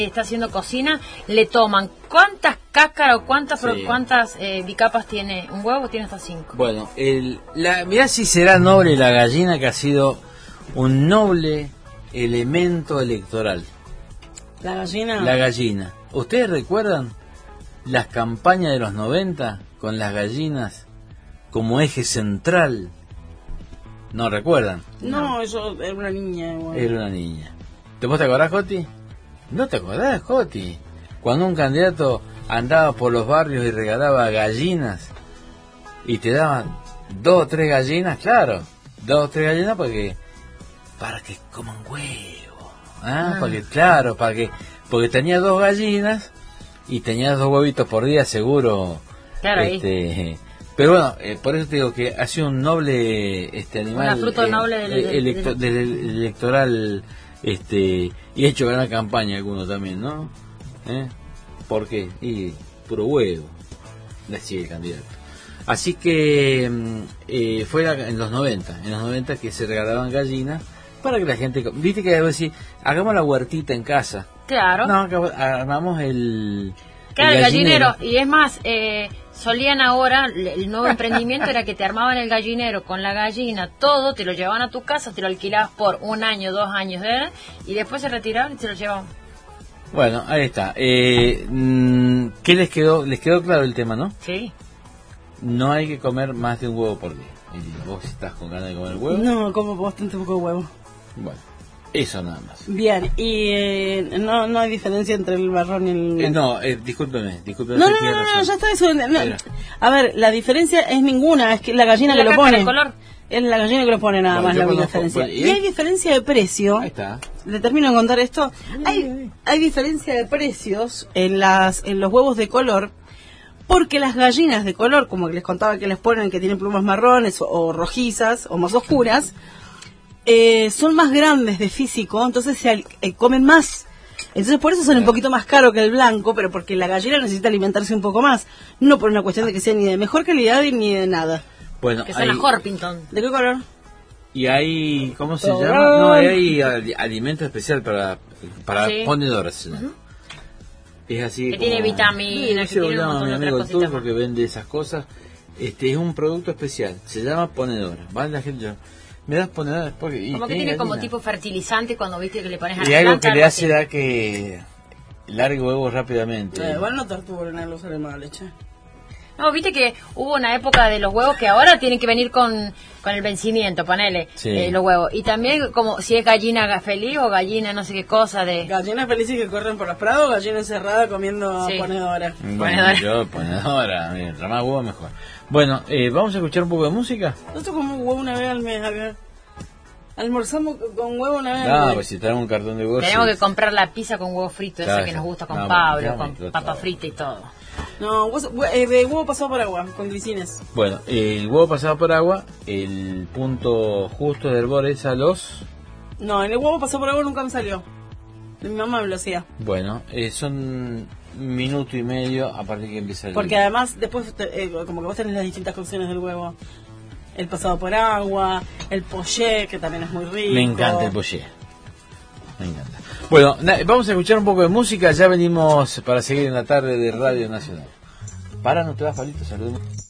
está haciendo cocina, le toman cuántas cáscaras o cuántas bicapas tiene un huevo. Tiene hasta 5. Bueno, mirá si será noble la gallina, que ha sido un noble elemento electoral. La gallina. La gallina. ¿Ustedes recuerdan las campañas de los 90 con las gallinas como eje central? ¿No recuerdan? No, yo era una niña. Bueno. Era una niña. ¿Vos te acordás, Joti? ¿No te acordás, Joti? Cuando un candidato andaba por los barrios y regalaba gallinas y te daban 2 o 3 gallinas, claro, 2 o 3 gallinas para que coman huevo, porque tenía 2 gallinas y tenía 2 huevitos por día seguro. Claro, pero bueno, por eso te digo que ha sido un noble animal, una fruta noble del electoral, y ha hecho gran campaña algunos también, ¿no? ¿Por qué? Y puro huevo, decía el candidato. Así que fue en los 90 que se regalaban gallinas para que la gente... Viste que a veces hagamos la huertita en casa. Claro. No, armamos el gallinero. Y es más, solían ahora, el nuevo emprendimiento era que te armaban el gallinero con la gallina, todo, te lo llevaban a tu casa, te lo alquilabas por 1 año, 2 años, y después se retiraban y se lo llevaban. Bueno, ahí está. ¿Qué les quedó? Les quedó claro el tema, ¿no? Sí. No hay que comer más de un huevo por día. ¿Vos estás con ganas de comer huevo? No, como bastante poco huevo. Bueno, eso nada más. Bien, y no hay diferencia entre el marrón y el... discúlpeme. No, ya está eso. A ver, la diferencia es ninguna, es que la gallina que lo pone. El color. Es la gallina que lo pone nada más la única diferencia. Y hay diferencia de precio. Ahí está. Le termino de contar esto. Hay diferencia de precios en los huevos de color, porque las gallinas de color, como les contaba que les ponen, que tienen plumas marrones o rojizas o más oscuras, son más grandes de físico, entonces se comen más. Entonces por eso son un poquito más caros que el blanco, pero porque la gallina necesita alimentarse un poco más, no por una cuestión de que sea ni de mejor calidad ni de nada. Bueno, que son las Horpington. ¿De qué color? Y hay, ¿cómo se llama? No, hay alimento especial para ponedoras. Uh-huh. Es así que tiene vitaminas, que tiene un montón de otras cositas. Turco que vende esas cosas. Es un producto especial, se llama ponedora. ¿Vale? La gente me das ponedora porque como que tiene como tipo fertilizante cuando viste que le pones a la planta. Y algo que le hace así. Da que largue huevos rápidamente. Igual no torturan a los animales, leche. No, viste que hubo una época de los huevos que ahora tienen que venir con el vencimiento, ponele, los huevos. Y también como si es gallina feliz o gallina no sé qué cosa de... Gallinas felices que corren por los prados, gallina encerrada comiendo ponedora. Bueno, yo ponedora, mientras más huevo mejor. Bueno, ¿vamos a escuchar un poco de música? Nosotros comemos huevo una vez al mes acá. Almorzamos con huevo una vez al mes. No, pues si traemos un cartón de huevos... Tenemos que comprar la pizza con huevo frito, esa que nos gusta con Pablo, con papa frita y todo. No, huevo pasado por agua, con glicines. Bueno, el huevo pasado por agua, el punto justo de hervor es a los... No, el huevo pasado por agua nunca me salió. Mi mamá me lo hacía. Bueno, son 1 minuto y medio a partir de que empieza el... Porque además después, como que vos tenés las distintas cocciones del huevo. El pasado por agua, el poché, que también es muy rico. Me encanta el poché. Me encanta. Bueno, vamos a escuchar un poco de música. Ya venimos para seguir en la tarde de Radio Nacional. No te vas, Pablito, saludemos.